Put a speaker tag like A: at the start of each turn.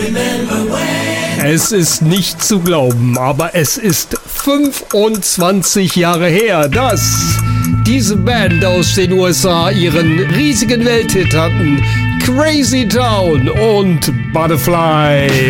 A: Es ist nicht zu glauben, aber es ist 25 Jahre her, dass diese Band aus den USA ihren riesigen Welthit hatten. Crazy Town und Butterfly.